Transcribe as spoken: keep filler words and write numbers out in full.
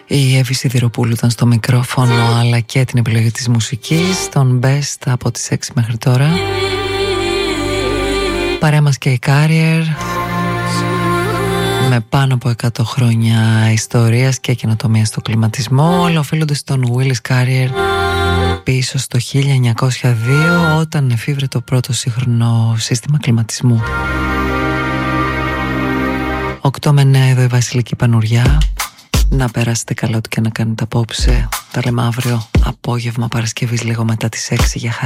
Η Εύη Σιδηροπούλου ήταν στο μικρόφωνο, αλλά και την επιλογή της μουσικής, τον Best από τις έξι μέχρι τώρα. Παρέα μας και η Carrier, με πάνω από εκατό χρόνια ιστορίας και καινοτομία στο κλιματισμό. Όλα οφείλονται στον Willis Carrier πίσω στο χίλια εννιακόσια δύο, όταν εφήβρε το πρώτο σύγχρονο σύστημα κλιματισμού. οκτώ με εννέα εδώ η Βασιλική Πανουριά. Να περάσετε καλά ό,τι και να κάνετε απόψε. Τα λέμε αύριο απόγευμα Παρασκευής λίγο μετά τις έξι. Για χαρά.